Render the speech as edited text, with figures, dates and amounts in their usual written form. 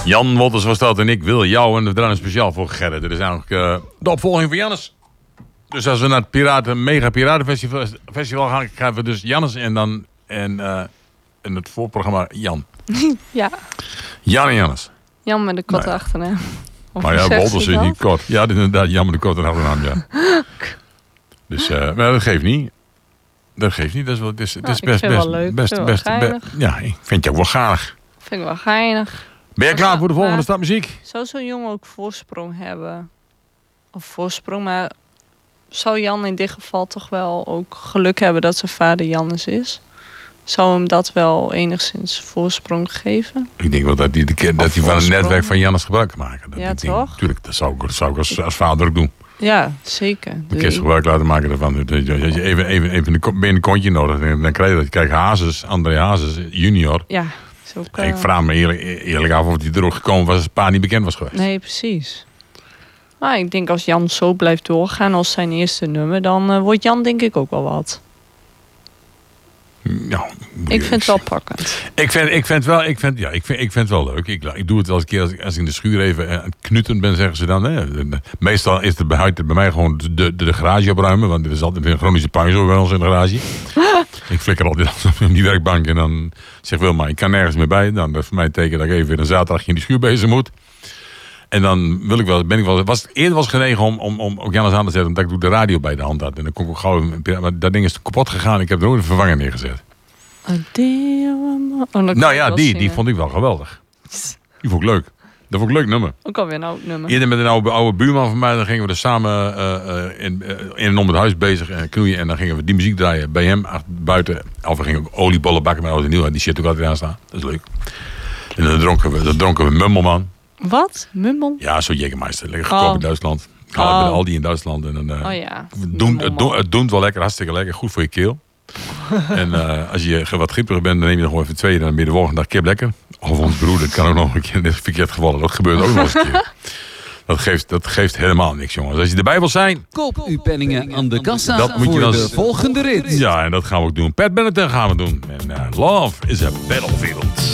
Jan Wolters was dat en ik wil jou. En we draaien speciaal voor Gerrit. Dit is eigenlijk de opvolging van Jannes. Dus als we naar het Mega Piratenfestival gaan, krijgen we dus Jannes en dan en het voorprogramma Jan. Ja. Jan en Jannes. Jan met de kot achternaam. Maar ja, Wolters is niet kort. Ja, dit is inderdaad Jan met de kot achternaam, ja. Dus, maar dat geeft niet. Dat geeft niet. Dat is wel, het is best wel leuk. Best, ja, ik vind je ook wel gaanig. Vind ik wel geinig. Ben je klaar voor de volgende stap muziek? Zou zo'n jongen ook voorsprong hebben? Of voorsprong, maar zou Jan in dit geval toch wel ook geluk hebben dat zijn vader Jannes is? Zou hem dat wel enigszins voorsprong geven? Ik denk wel dat hij van een netwerk van Jannes gebruik kan maken. Ja, toch? Tuurlijk, dat zou ik als vader ook doen. Ja, zeker. Een keer gebruik laten maken daarvan. Als je even een kontje nodig hebt, dan krijg je dat. Kijk, André Hazes junior. Ja. Ik vraag me eerlijk af of hij er ook gekomen was als het pa niet bekend was geweest. Nee, precies. Maar ik denk als Jan zo blijft doorgaan als zijn eerste nummer, dan wordt Jan denk ik ook wel wat. Ja, ik vind het wel pakkend. Ik vind het wel leuk. Ik doe het wel eens een keer als ik in de schuur even aan het knutten ben, zeggen ze dan. Hè. Meestal is het bij mij gewoon de garage opruimen, want er is altijd een chronische puinzooi bij ons in de garage. Ik flikker altijd op die werkbank en dan zeg Wilma, ik kan nergens meer bij. Dan dat is voor mij een teken dat ik even een zaterdagje in die schuur bezig moet. En dan was het eerder genegen om ook Jannes aan te zetten, omdat ik de radio bij de hand had. En dan kon ik ook gauw, maar dat ding is kapot gegaan. Ik heb er nooit een vervanger neergezet. Nou ja, die vond ik wel geweldig. Die vond ik leuk. Dat vond ik een leuk nummer. Ook alweer een oud nummer. Eerder met een oude buurman van mij, dan gingen we er samen in en om het huis bezig en knoeien. En dan gingen we die muziek draaien bij hem buiten. Of we gingen ook oliebollen bakken met oud en nieuw. En die shit ook altijd aan staan. Dat is leuk. En dan dronken we Mummelman. Wat? Mummel? Ja, zo'n Jägermeister. Lekker goedkoop in Duitsland. Haal ik bij Aldi in Duitsland. En dan, het doet wel lekker, hartstikke lekker. Goed voor je keel. En als je wat grippiger bent, dan neem je er gewoon even 2. En dan ben je de volgende dag kip lekker. Of ons broer, dat kan ook nog een keer verkeerd gevallen. Dat gebeurt ook nog eens een keer. Dat geeft helemaal niks, jongens. Als je erbij wil zijn... Koop uw penningen aan de kassa dat moet je voor de volgende rit. Ja, en dat gaan we ook doen. Pat Benatar gaan we doen. En Love is a Battlefield.